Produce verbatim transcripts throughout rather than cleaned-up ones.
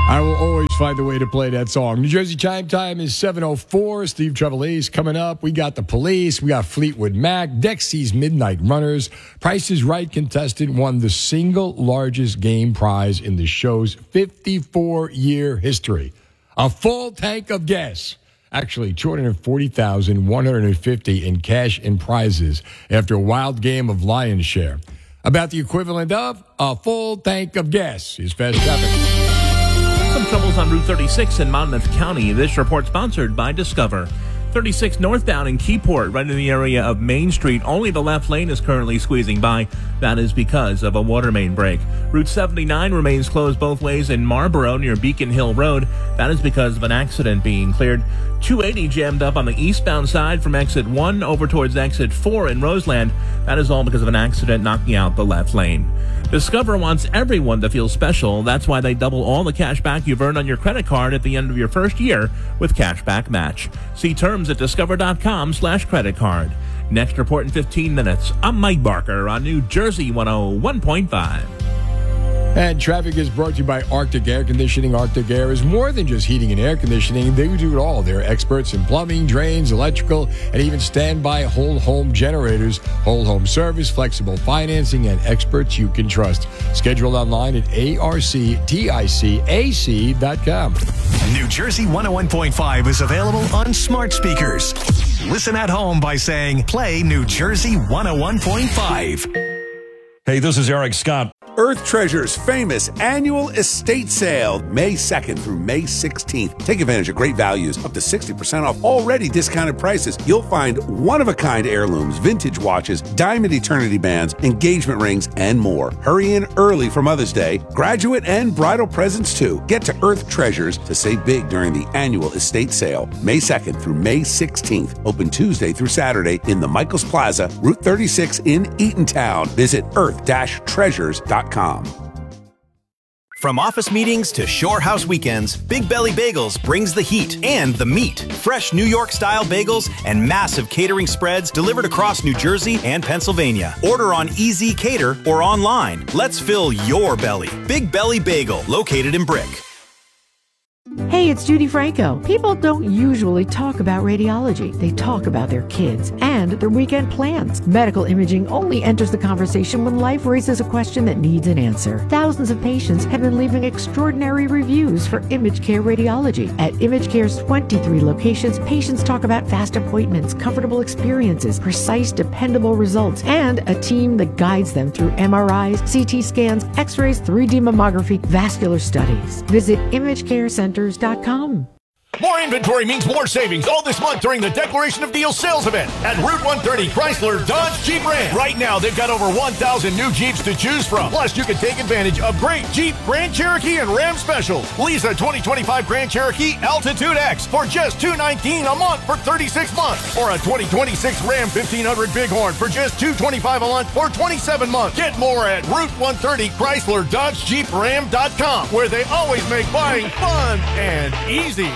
I will always find a way to play that song. New Jersey Chime Time is seven oh four. Steve Trevelise coming up. We got the Police. We got Fleetwood Mac. Dexy's Midnight Runners. Price is Right contestant won the single largest game prize in the show's fifty-four-year history. A full tank of gas. Actually, two hundred forty thousand one hundred fifty dollars in cash and prizes after a wild game of lion's share. About the equivalent of a full tank of gas is Fast Traffic. Some troubles on Route thirty-six in Monmouth County. This report sponsored by Discover. thirty-six northbound in Keyport, right in the area of Main Street. Only the left lane is currently squeezing by. That is because of a water main break. Route seventy-nine remains closed both ways in Marlboro near Beacon Hill Road. That is because of an accident being cleared. two eighty jammed up on the eastbound side from exit one over towards exit four in Roseland. That is all because of an accident knocking out the left lane. Discover wants everyone to feel special. That's why they double all the cash back you've earned on your credit card at the end of your first year with Cashback Match. See terms at discover.com slash credit card. Next report in fifteen minutes. I'm Mike Barker on New Jersey one oh one point five. And traffic is brought to you by Arctic Air Conditioning. Arctic Air is more than just heating and air conditioning. They do it all. They're experts in plumbing, drains, electrical, and even standby whole home generators, whole home service, flexible financing, and experts you can trust. Scheduled online at A R C T I C A C dot com. New Jersey one oh one point five is available on smart speakers. Listen at home by saying, play New Jersey one oh one point five. Hey, this is Eric Scott. Earth Treasure's famous annual estate sale, May second through May sixteenth. Take advantage of great values, up to sixty percent off already discounted prices. You'll find one-of-a-kind heirlooms, vintage watches, diamond eternity bands, engagement rings, and more. Hurry in early for Mother's Day, graduate and bridal presents too. Get to Earth Treasures to save big during the annual estate sale, May second through May sixteenth. Open Tuesday through Saturday in the Michaels Plaza, Route thirty-six in Eatontown. Visit earth dash treasures dot com. From office meetings to shore house weekends, Big Belly Bagels brings the heat and the meat. Fresh New York-style bagels and massive catering spreads delivered across New Jersey and Pennsylvania. Order on Easy Cater or online. Let's fill your belly. Big Belly Bagel, located in Brick. Hey, it's Judy Franco. People don't usually talk about radiology. They talk about their kids and their weekend plans. Medical imaging only enters the conversation when life raises a question that needs an answer. Thousands of patients have been leaving extraordinary reviews for Image Care Radiology. At Image Care's twenty-three locations, patients talk about fast appointments, comfortable experiences, precise, dependable results, and a team that guides them through M R Is, C T scans, X-rays, three D mammography, vascular studies. Visit image care centers dot com. More inventory means more savings all this month during the Declaration of Deals sales event at Route one thirty Chrysler Dodge Jeep Ram. Right now, they've got over one thousand new Jeeps to choose from. Plus, you can take advantage of great Jeep, Grand Cherokee, and Ram specials. Lease a twenty twenty-five Grand Cherokee Altitude X for just two hundred nineteen dollars a month for thirty-six months. Or a twenty twenty-six Ram fifteen hundred Bighorn for just two hundred twenty-five dollars a month for twenty-seven months. Get more at Route one thirty Chrysler Dodge Jeep Ram dot com, where they always make buying fun and easy.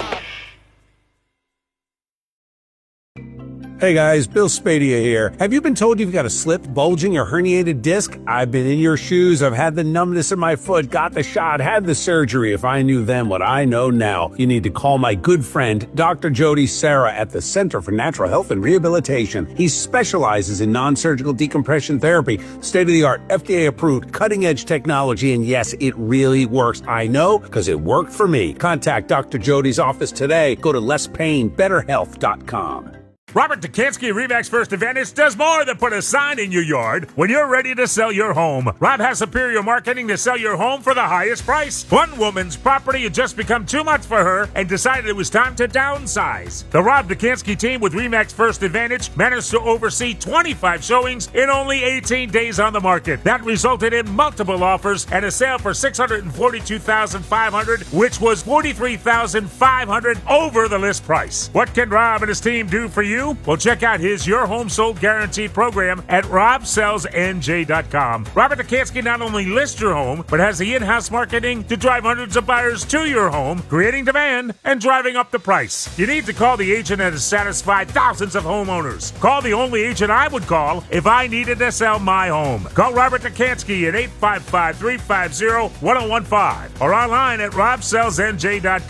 Hey guys, Bill Spadia here. Have you been told you've got a slipped, bulging, or herniated disc? I've been in your shoes. I've had the numbness in my foot, got the shot, had the surgery. If I knew then what I know now, you need to call my good friend, Doctor Jody Serra at the Center for Natural Health and Rehabilitation. He specializes in non-surgical decompression therapy, state-of-the-art, F D A-approved, cutting-edge technology, and yes, it really works. I know, because it worked for me. Contact Doctor Jody's office today. Go to less pain better health dot com. Robert Dukansky, RE/MAX First Advantage, does more than put a sign in your yard when you're ready to sell your home. Rob has superior marketing to sell your home for the highest price. One woman's property had just become too much for her and decided it was time to downsize. The Rob Dukansky team with RE/MAX First Advantage managed to oversee twenty-five showings in only eighteen days on the market. That resulted in multiple offers and a sale for six hundred forty-two thousand five hundred dollars, which was forty-three thousand five hundred dollars over the list price. What can Rob and his team do for you? you? Well, check out his Your Home Sold Guarantee program at rob sells n j dot com. Robert Dekanski not only lists your home, but has the in-house marketing to drive hundreds of buyers to your home, creating demand and driving up the price. You need to call the agent that has satisfied thousands of homeowners. Call the only agent I would call if I needed to sell my home. Call Robert Dekanski at eight five five, three five zero, one zero one five or online at rob sells n j dot com.